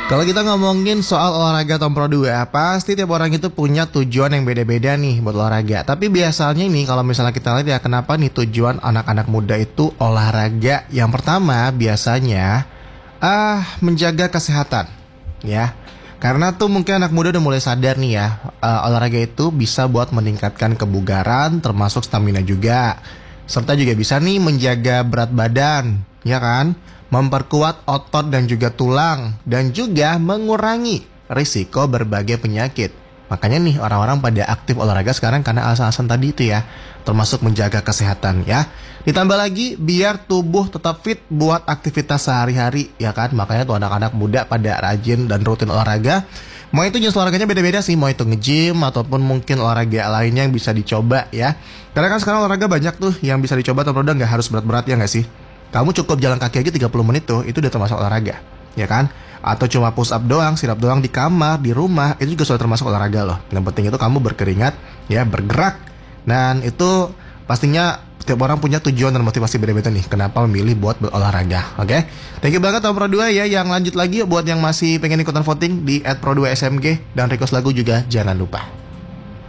Kalau kita ngomongin soal olahraga Tom Pro 2, pasti tiap orang itu punya tujuan yang beda-beda nih buat olahraga. Tapi biasanya nih kalau misalnya kita lihat ya, kenapa nih tujuan anak-anak muda itu olahraga? Yang pertama biasanya menjaga kesehatan, ya. Karena tuh mungkin anak muda udah mulai sadar nih ya, olahraga itu bisa buat meningkatkan kebugaran, termasuk stamina juga. Serta juga bisa nih menjaga berat badan, ya kan? Memperkuat otot dan juga tulang, dan juga mengurangi risiko berbagai penyakit. Makanya nih orang-orang pada aktif olahraga sekarang karena alasan-alasan tadi itu ya, termasuk menjaga kesehatan ya. Ditambah lagi biar tubuh tetap fit buat aktivitas sehari-hari ya kan. Makanya tuh anak-anak muda pada rajin dan rutin olahraga. Mau itu jenis olahraganya beda-beda sih, mau itu nge-gym ataupun mungkin olahraga lainnya yang bisa dicoba ya. Karena kan sekarang olahraga banyak tuh yang bisa dicoba, atau udah nggak harus berat-berat ya nggak sih? Kamu cukup jalan kaki aja 30 menit tuh, itu udah termasuk olahraga, ya kan? Atau cuma push up doang, sit up doang di kamar, di rumah, itu juga sudah termasuk olahraga loh. Yang penting itu kamu berkeringat, ya bergerak. Dan itu pastinya setiap orang punya tujuan dan motivasi beda-beda nih kenapa memilih buat berolahraga, oke? Thank you banget Tom Pro 2 ya. Yang lanjut lagi buat yang masih pengen ikutan voting di @pro2smg dan request lagu juga jangan lupa.